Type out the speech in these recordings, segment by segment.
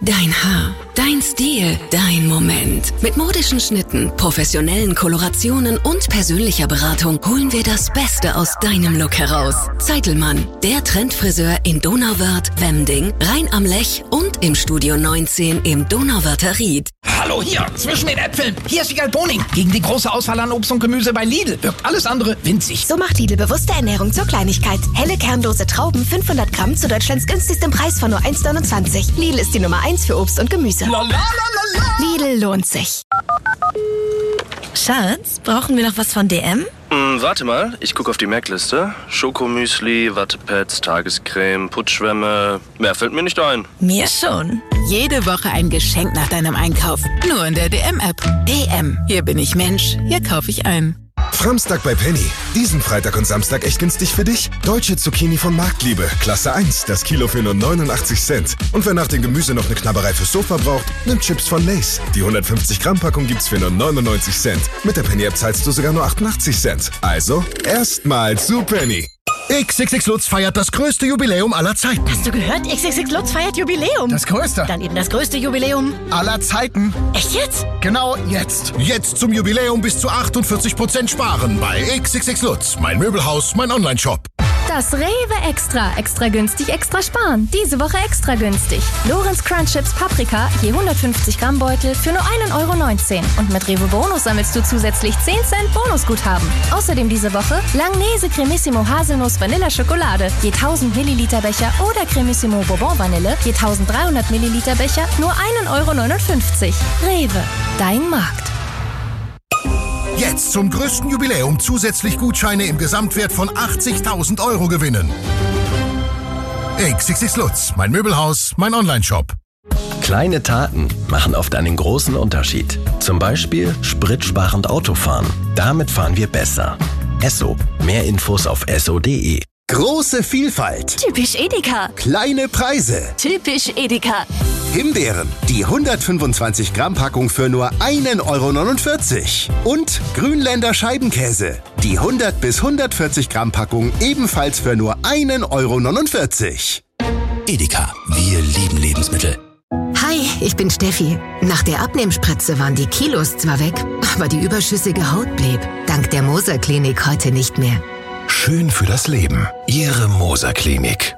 Dein Haar, dein Stil, dein Moment. Mit modischen Schnitten, professionellen Kolorationen und persönlicher Beratung holen wir das Beste aus deinem Look heraus. Zeitelmann, der Trendfriseur in Donauwörth, Wemding, Rhein am Lech und im Studio 19 im Donauwörther Ried. Hallo hier, zwischen den Äpfeln. Hier ist Wiegald Boning. Gegen die große Auswahl an Obst und Gemüse bei Lidl wirkt alles andere winzig. So macht Lidl bewusste Ernährung zur Kleinigkeit. Helle kernlose Trauben, 500 Gramm zu Deutschlands günstigstem Preis von nur 1,29. Lidl ist die Nummer 1 für Obst und Gemüse. Lidl lohnt sich. Schatz, brauchen wir noch was von DM? Warte mal, ich gucke auf die Merkliste. Schokomüsli, Wattepads, Tagescreme, Putzschwämme. Mehr fällt mir nicht ein. Mir schon. Jede Woche ein Geschenk nach deinem Einkauf. Nur in der DM-App. DM. Hier bin ich Mensch. Hier kaufe ich ein. Framstag bei Penny. Diesen Freitag und Samstag echt günstig für dich. Deutsche Zucchini von Marktliebe. Klasse 1. Das Kilo für nur 89 Cent. Und wer nach dem Gemüse noch eine Knabberei fürs Sofa braucht, nimmt Chips von Lay's. Die 150 Gramm Packung gibt's für nur 99 Cent. Mit der Penny-App zahlst du sogar nur 88 Cent. Also, erstmal zu Penny. XXX Lutz feiert das größte Jubiläum aller Zeiten. Hast du gehört? XXX Lutz feiert Jubiläum. Das größte. Dann eben das größte Jubiläum Aller Zeiten. Echt jetzt? Genau jetzt. Jetzt zum Jubiläum bis zu 48% sparen bei XXX Lutz. Mein Möbelhaus, mein Onlineshop. Das Rewe Extra. Extra günstig, extra sparen. Diese Woche extra günstig. Lorenz Crunch Chips Paprika, je 150 Gramm Beutel für nur 1,19 €. Und mit Rewe Bonus sammelst du zusätzlich 10 Cent Bonusguthaben. Außerdem diese Woche Langnese Cremissimo Haselnuss Vanilla Schokolade, je 1000 Milliliter Becher oder Cremissimo Bourbon Vanille, je 1300 Milliliter Becher, nur 1,59 €. Rewe, dein Markt. Jetzt zum größten Jubiläum zusätzlich Gutscheine im Gesamtwert von 80.000 € gewinnen. XXX Lutz, mein Möbelhaus, mein Onlineshop. Kleine Taten machen oft einen großen Unterschied. Zum Beispiel spritsparend Autofahren. Damit fahren wir besser. Esso. Mehr Infos auf esso.de. Große Vielfalt. Typisch Edeka. Kleine Preise. Typisch Edeka. Himbeeren. Die 125 Gramm Packung für nur 1,49 €. Und Grünländer Scheibenkäse. Die 100 bis 140 Gramm Packung ebenfalls für nur 1,49 €. Edeka, wir lieben Lebensmittel. Hi, ich bin Steffi. Nach der Abnehmspritze waren die Kilos zwar weg, aber die überschüssige Haut blieb. Dank der Moser Klinik heute nicht mehr. Schön für das Leben. Ihre Moser Klinik.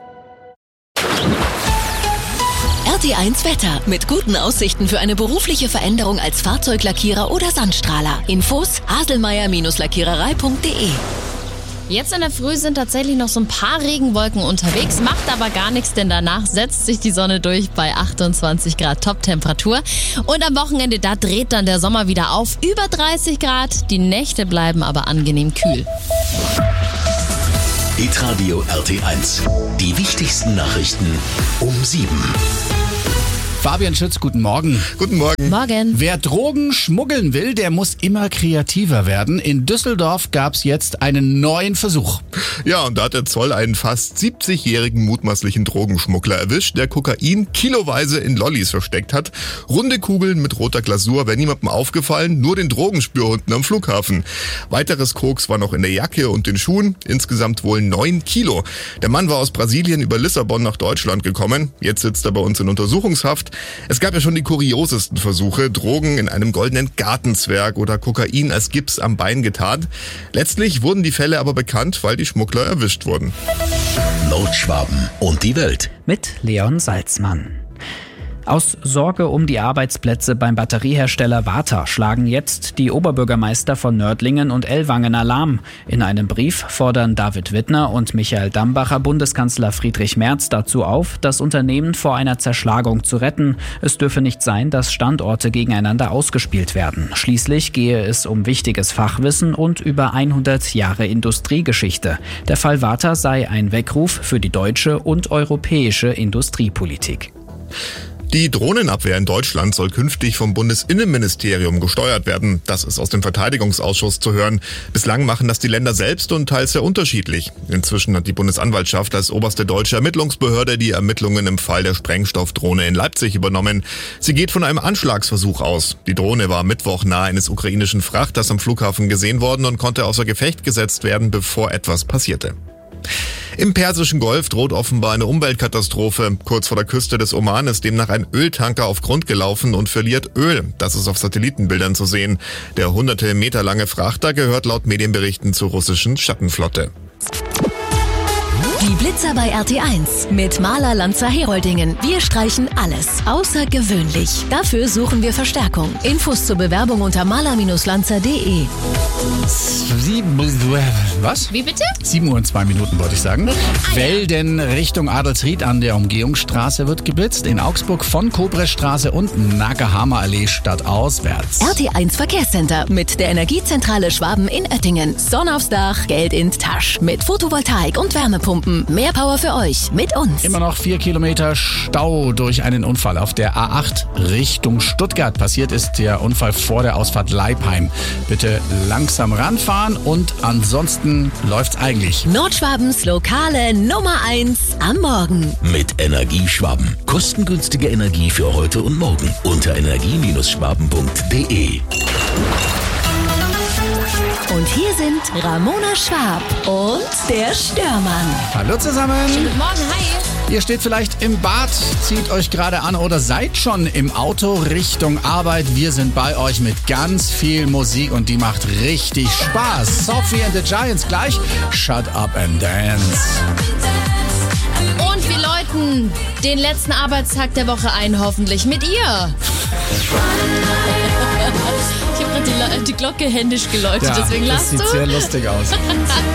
RT1 Wetter. Mit guten Aussichten für eine berufliche Veränderung als Fahrzeuglackierer oder Sandstrahler. Infos haselmeier-lackiererei.de. Jetzt in der Früh sind tatsächlich noch so ein paar Regenwolken unterwegs, macht aber gar nichts, denn danach setzt sich die Sonne durch bei 28 Grad Top-Temperatur. Und am Wochenende, da dreht dann der Sommer wieder auf, über 30 Grad. Die Nächte bleiben aber angenehm kühl. Hitradio RT1. Die wichtigsten Nachrichten um 7. Fabian Schütz, guten Morgen. Guten Morgen. Morgen. Wer Drogen schmuggeln will, der muss immer kreativer werden. In Düsseldorf gab es jetzt einen neuen Versuch. Ja, und da hat der Zoll einen fast 70-jährigen mutmaßlichen Drogenschmuggler erwischt, der Kokain kiloweise in Lollis versteckt hat. Runde Kugeln mit roter Glasur wäre niemandem aufgefallen, nur den Drogenspürhunden am Flughafen. Weiteres Koks war noch in der Jacke und den Schuhen, insgesamt wohl 9 Kilo. Der Mann war aus Brasilien über Lissabon nach Deutschland gekommen. Jetzt sitzt er bei uns in Untersuchungshaft. Es gab ja schon die kuriosesten Versuche, Drogen in einem goldenen Gartenzwerg oder Kokain als Gips am Bein getarnt. Letztlich wurden die Fälle aber bekannt, weil die Schmuggler erwischt wurden. Nordschwaben und die Welt. Mit Leon Salzmann. Aus Sorge um die Arbeitsplätze beim Batteriehersteller Varta schlagen jetzt die Oberbürgermeister von Nördlingen und Ellwangen Alarm. In einem Brief fordern David Wittner und Michael Dambacher Bundeskanzler Friedrich Merz dazu auf, das Unternehmen vor einer Zerschlagung zu retten. Es dürfe nicht sein, dass Standorte gegeneinander ausgespielt werden. Schließlich gehe es um wichtiges Fachwissen und über 100 Jahre Industriegeschichte. Der Fall Varta sei ein Weckruf für die deutsche und europäische Industriepolitik. Die Drohnenabwehr in Deutschland soll künftig vom Bundesinnenministerium gesteuert werden. Das ist aus dem Verteidigungsausschuss zu hören. Bislang machen das die Länder selbst und teils sehr unterschiedlich. Inzwischen hat die Bundesanwaltschaft als oberste deutsche Ermittlungsbehörde die Ermittlungen im Fall der Sprengstoffdrohne in Leipzig übernommen. Sie geht von einem Anschlagsversuch aus. Die Drohne war am Mittwoch nahe eines ukrainischen Frachters am Flughafen gesehen worden und konnte außer Gefecht gesetzt werden, bevor etwas passierte. Im Persischen Golf droht offenbar eine Umweltkatastrophe. Kurz vor der Küste des Oman ist demnach ein Öltanker auf Grund gelaufen und verliert Öl. Das ist auf Satellitenbildern zu sehen. Der hunderte Meter lange Frachter gehört laut Medienberichten zur russischen Schattenflotte. Die Blitzer bei RT1 mit Maler Lanza Heroldingen. Wir streichen alles außergewöhnlich. Dafür suchen wir Verstärkung. Infos zur Bewerbung unter maler-lanza.de. Was? Wie bitte? 7 Uhr und 2 Minuten wollte ich sagen. Welden Richtung Adelsried an der Umgehungsstraße wird geblitzt. In Augsburg von Kobrestraße und Nagahama Allee stadtauswärts. RT1 Verkehrscenter mit der Energiezentrale Schwaben in Oettingen. Sonne aufs Dach, Geld in Tasch. Mit Photovoltaik und Wärmepumpen. Mehr Power für euch mit uns. Immer noch 4 Kilometer Stau durch einen Unfall auf der A8 Richtung Stuttgart. Passiert ist der Unfall vor der Ausfahrt Leipheim. Bitte langsam ranfahren und ansonsten läuft's eigentlich. Nordschwabens lokale Nummer 1 am Morgen. Mit Energieschwaben. Kostengünstige Energie für heute und morgen. Unter energie-schwaben.de. Und hier sind Ramona Schwab und der Störmann. Hallo zusammen. Schönen guten Morgen, hi. Ihr steht vielleicht im Bad, zieht euch gerade an oder seid schon im Auto Richtung Arbeit. Wir sind bei euch mit ganz viel Musik und die macht richtig Spaß. Sophie and the Giants gleich. Shut Up and Dance. Und wir läuten den letzten Arbeitstag der Woche ein, hoffentlich mit ihr. Ich habe gerade die Glocke händisch geläutet, Ja, deswegen lachst du. Das sieht sehr lustig aus.